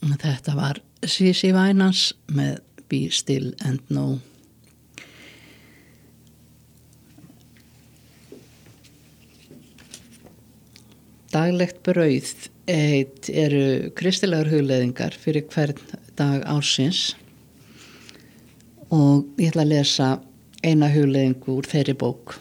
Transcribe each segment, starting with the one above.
Þetta var Sissy Winans með Be Still and Know. Daglegt brauð eru kristilegar hugleiðingar fyrir hvern dag ársins og ég ætla að lesa eina hugleiðingu úr þeirri bók.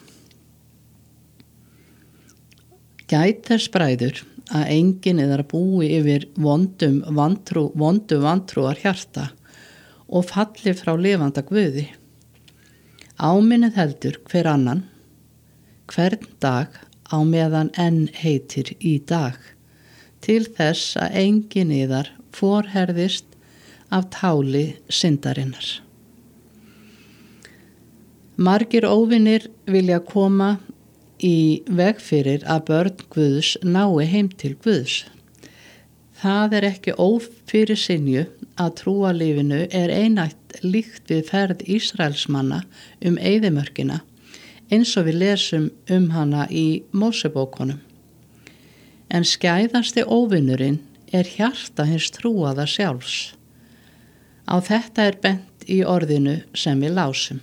Gæt þess bræður að enginn yðar búi yfir vondu vantrúar hjarta og falli frá lifanda Guði. Áminnið heldur hver annan, hvern dag á meðan enn heitir í dag, til þess að enginn yðar forherðist af táli syndarinnar. Margir óvinir vilja koma í veg fyrir að börn Guðs nái heim til Guðs. Það ekki ófyrirsynju að trúarlífinu einætt líkt við ferð Ísraelsmanna eyðimörkina, eins og við lesum hana í Mósebókunum. En skæðasti óvinurinn hjarta hins trúaða sjálfs. Á þetta bent í orðinu sem við lásum.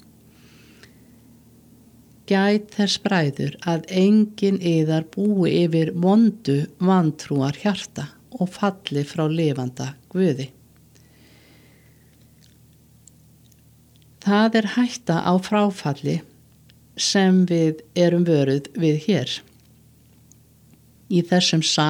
Gæt þess bræður að enginn yðar búi yfir vondu vantrúar hjarta og falli frá lifanda Guði. Það hætta á fráfalli sem við erum vöruð við hér. Í þessum